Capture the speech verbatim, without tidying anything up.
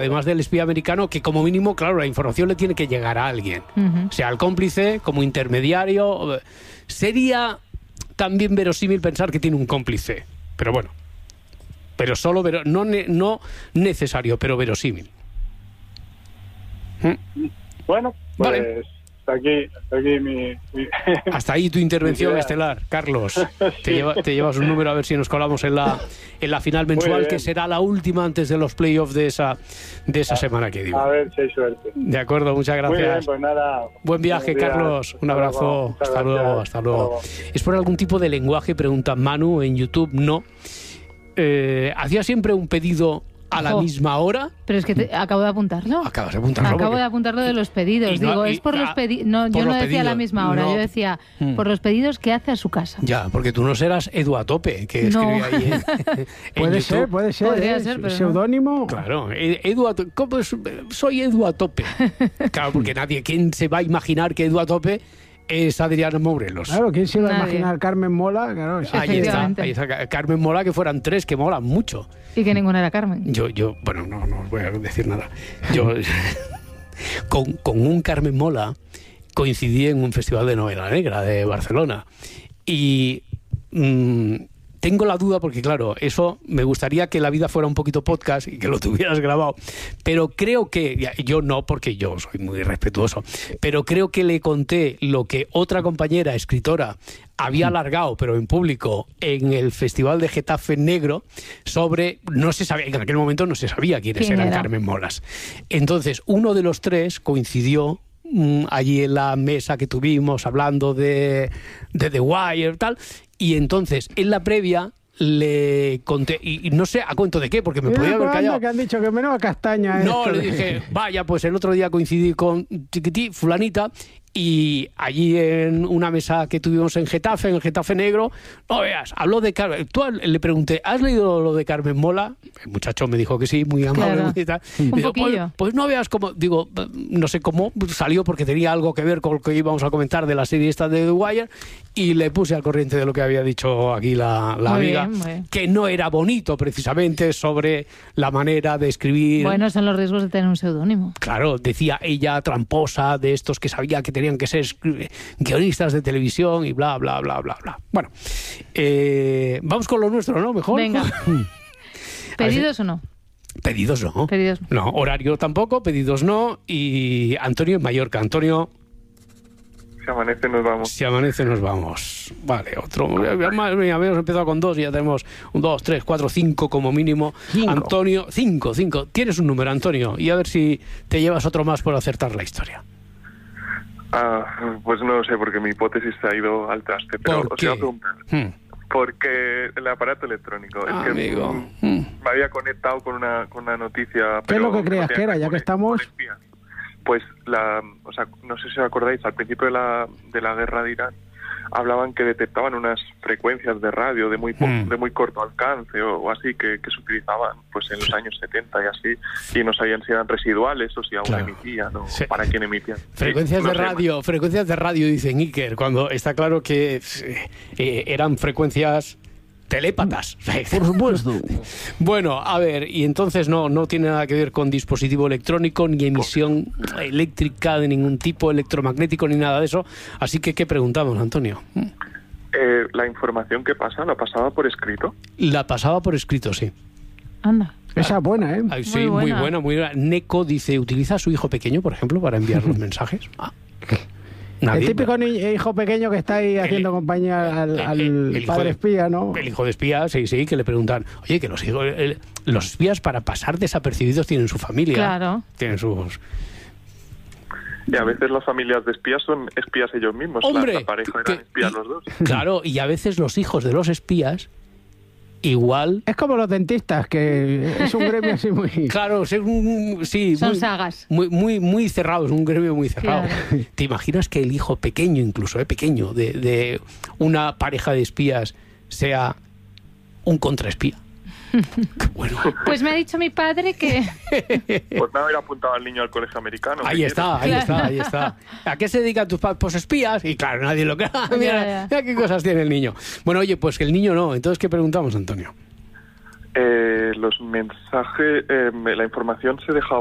Además del espía americano, que como mínimo, claro, la información le tiene que llegar a alguien. Uh-huh. O sea, al cómplice, como intermediario. Sería también verosímil pensar que tiene un cómplice. Pero bueno. Pero solo, vero, no, ne, no necesario, pero verosímil. ¿Mm? Bueno, pues vale. hasta aquí, hasta aquí mi, mi... Hasta ahí tu intervención estelar, Carlos. Sí. Te, lleva, te llevas un número a ver si nos colamos en la, en la final mensual, que será la última antes de los playoffs de esa, de esa a, semana que digo. A ver si hay suerte. De acuerdo, muchas gracias. Muy bien, pues nada. Buen viaje, Carlos. Un abrazo. Hasta, hasta luego, hasta luego. ¿Es por algún tipo de lenguaje? Pregunta Manu en YouTube. No. Eh, ¿Hacía siempre un pedido a la oh, misma hora? Pero es que te, acabo de apuntarlo. Acabas de apuntarlo. Acabo porque... de apuntarlo de los pedidos. No, Digo, y, es por ah, los pedidos. No, yo no decía pedidos. a la misma hora. No. Yo decía hmm. por los pedidos que hace a su casa. Ya, porque tú no serás Edu a tope, que no. escribe ahí en, en Puede YouTube. ser, puede ser. Podría ¿eh? ser, pero ¿Seudónimo? No. Claro, Edu a tope. ¿Cómo es? Soy Edu a tope. Claro, porque nadie, ¿quién se va a imaginar que Edu a tope es Adriana Morelos? Claro, ¿quién se iba a Nadie. imaginar Carmen Mola? Claro, sí. Ahí está, ahí está. Carmen Mola, que fueran tres, que molan mucho. Y que ninguna era Carmen. Yo, yo, bueno, no, no os voy a decir nada. Yo, con, con un Carmen Mola, coincidí en un festival de novela negra de Barcelona. Y mmm, tengo la duda, porque claro, eso me gustaría que la vida fuera un poquito podcast y que lo tuvieras grabado, pero creo que, yo no, porque yo soy muy respetuoso, pero creo que le conté lo que otra compañera escritora había alargado, pero en público, en el Festival de Getafe Negro, sobre, no se sabía, en aquel momento no se sabía quiénes ¿Quién eran era? Carmen Molas. Entonces, uno de los tres coincidió mmm, allí en la mesa que tuvimos, hablando de, de The Wire y tal. Y entonces, en la previa, le conté, y, y no sé a cuento de qué, porque me Mira, podía haber callado. que han dicho que menuda castaña. No, esto. le dije, vaya, pues el otro día coincidí con Chiquití, fulanita, y allí en una mesa que tuvimos en Getafe, en el Getafe Negro, no veas, habló de Carmen. Tú le pregunté, ¿has leído lo de Carmen Mola? El muchacho me dijo que sí, muy amable. Claro. Y tal. Un Digo, poquillo. pues, pues no veas cómo, digo, no sé cómo, salió porque tenía algo que ver con lo que íbamos a comentar de la serie esta de The Wire, y le puse al corriente de lo que había dicho aquí la, la Muy amiga, bien, muy bien. que no era bonito precisamente sobre la manera de escribir. Bueno, son los riesgos de tener un seudónimo. Claro, decía ella, tramposa, de estos que sabía que tenían que ser guionistas de televisión y bla, bla, bla, bla, bla. Bueno, eh, vamos con lo nuestro, ¿no? Mejor. Venga. ¿Pedidos o no? Pedidos no. Pedidos no. No, horario tampoco, pedidos no. Y Antonio en Mallorca. Antonio... Si amanece nos vamos. Si amanece nos vamos. Vale, otro. Habíamos empezado con dos y ya tenemos un, dos, tres, cuatro, cinco como mínimo. Cinco. Antonio, cinco, cinco. Tienes un número, Antonio, y a ver si te llevas otro más por acertar la historia. Ah, pues no lo sé, porque mi hipótesis se ha ido al traste, pero ¿Por os qué? iba a preguntar. Hmm. Porque el aparato electrónico, Ah, es que amigo. mm, Hmm. me había conectado con una, con una noticia. ¿Qué es lo pero que creías no que era, tenía ya que con- estamos? con espías. Pues, la, o sea, no sé si os acordáis, al principio de la, de la guerra de Irán, hablaban que detectaban unas frecuencias de radio de muy po- Mm. de muy corto alcance o, o así que, que se utilizaban pues en los años setenta y así, y no sabían si eran residuales o si aún Claro. emitían o Sí. para quién emitían. Frecuencias Sí, no de sé, radio, frecuencias de radio, dice Iker, cuando está claro que eh, eran frecuencias telépatas. Por supuesto. Bueno, a ver, y entonces no, no tiene nada que ver con dispositivo electrónico, ni emisión eléctrica de ningún tipo, electromagnético, ni nada de eso. Así que, ¿qué preguntamos, Antonio? Eh, la información que pasa la pasaba por escrito. La pasaba por escrito, sí. Anda. Esa es buena, ¿eh? Ay, sí, Muy muy buena. buena, muy buena. Neko dice, ¿utiliza a su hijo pequeño, por ejemplo, para enviar los mensajes? Ah. Nadie. El típico ni- hijo pequeño que está ahí haciendo compañía al, al el- el hijo padre de- espía, ¿no? El hijo de espía, sí, sí, que le preguntan, oye, que los hijos, el- los espías para pasar desapercibidos tienen su familia. Claro. Tienen sus... Y a veces las familias de espías son espías ellos mismos. ¡Hombre! La, la pareja que- eran espías y- los dos. Claro, y a veces los hijos de los espías, igual... Es como los dentistas, que es un gremio así muy... Claro, es un- sí, Son muy, sagas. Muy, muy, muy cerrado, es un gremio muy cerrado. Claro. ¿Te imaginas que el hijo pequeño, incluso, eh, pequeño, de, de una pareja de espías sea un contraespía? Qué bueno. Pues me ha dicho mi padre que... Pues me haber apuntado al niño al colegio americano. Ahí si está, ahí Claro. está, ahí está. ¿A qué se dedican tus padres? Pues espías. Y claro, nadie lo cree. Mira, ya. mira qué cosas tiene el niño. Bueno, oye, pues que el niño no. Entonces, ¿qué preguntamos, Antonio? Eh, los mensajes, eh, la información se dejaba